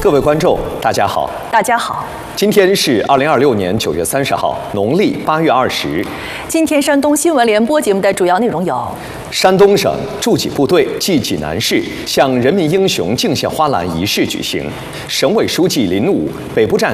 各位观众，大家好。 大家好。 今天是2026年9月30号，农历8月20。 今天山东新闻联播节目的主要内容有： 山东省驻济部队济济南市向人民英雄敬献花篮仪式举行，省委书记林武、北部战